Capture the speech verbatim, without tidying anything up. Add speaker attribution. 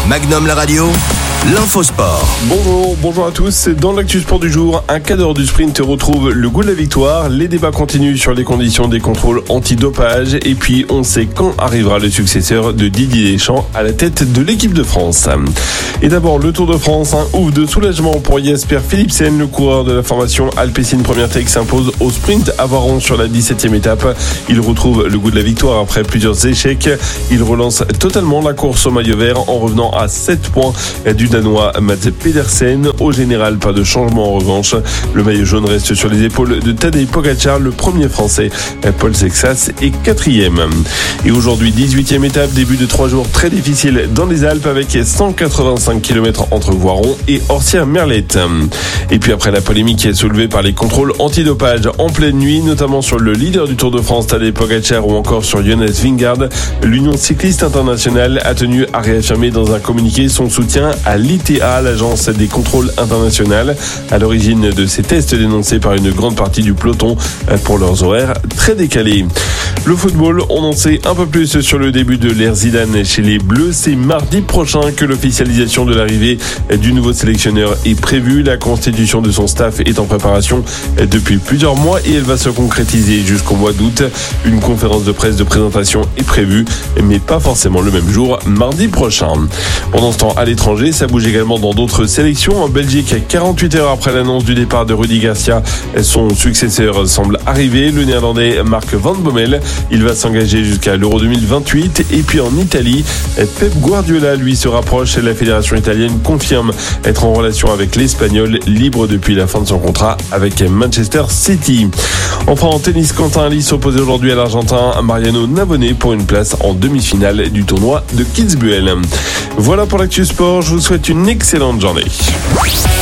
Speaker 1: Magnum la radio, l'info sport.
Speaker 2: Bonjour, bonjour à tous. Dans l'actu sport du jour, un cadre du sprint retrouve le goût de la victoire. Les débats continuent sur les conditions des contrôles antidopage. Et puis, on sait quand arrivera le successeur de Didier Deschamps à la tête de l'équipe de France. Et d'abord, le Tour de France, un ouf de soulagement pour Jesper Philipsen. Le coureur de la formation Alpecin Première Tech s'impose au sprint à Voiron sur la dix-septième étape. Il retrouve le goût de la victoire après plusieurs échecs. Il relance totalement la course au maillot vert en revenant à sept points du Danois Mats Pedersen. Au général, pas de changement en revanche. Le maillot jaune reste sur les épaules de Tadej Pogacar, le premier français. Paul Sexas est quatrième. Et aujourd'hui, dix-huitième étape, début de trois jours très difficiles dans les Alpes avec cent quatre-vingt-cinq kilomètres entre Voiron et Orcières-Merlette. Et puis après la polémique soulevée par les contrôles antidopage en pleine nuit, notamment sur le leader du Tour de France, Tadej Pogacar, ou encore sur Jonas Vingegaard, l'Union cycliste internationale a tenu à réaffirmer dans un communiqué son soutien à l'I T A, l'agence des contrôles internationales, à l'origine de ces tests dénoncés par une grande partie du peloton pour leurs horaires très décalés. Le football, on en sait un peu plus sur le début de l'ère Zidane chez les Bleus. C'est mardi prochain que l'officialisation de l'arrivée du nouveau sélectionneur est prévue. La constitution de son staff est en préparation depuis plusieurs mois et elle va se concrétiser jusqu'au mois d'août. Une conférence de presse de présentation est prévue, mais pas forcément le même jour, mardi prochain. Pendant ce temps, à l'étranger, ça bouge également dans d'autres sélections. En Belgique, quarante-huit heures après l'annonce du départ de Rudi Garcia, son successeur semble arriver. Le néerlandais Mark Van Bommel, il va s'engager jusqu'à l'Euro deux mille vingt-huit. Et puis en Italie, Pep Guardiola, lui, se rapproche. La fédération italienne confirme être en relation avec l'Espagnol, libre depuis la fin de son contrat avec Manchester City. Enfin, en tennis, Quentin Halys s'oppose aujourd'hui à l'Argentin Mariano Navone pour une place en demi-finale du tournoi de Kitzbühel. Voilà pour l'actu sport, je vous souhaite une excellente journée.